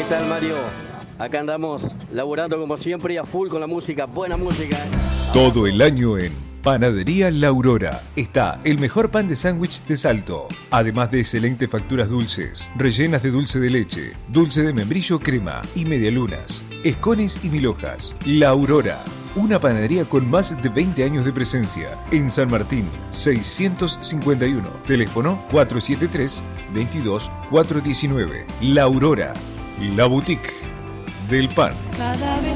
tal, Mario? Acá andamos laburando como siempre y a full con la música, buena música. Todo el año en Panadería La Aurora está el mejor pan de sándwich de Salto, además de excelentes facturas dulces, rellenas de dulce de leche, dulce de membrillo crema y medialunas, escones y mil hojas. La Aurora, una panadería con más de 20 años de presencia en San Martín, 651, teléfono 473-22419. La Aurora, la boutique del pan. Cada vez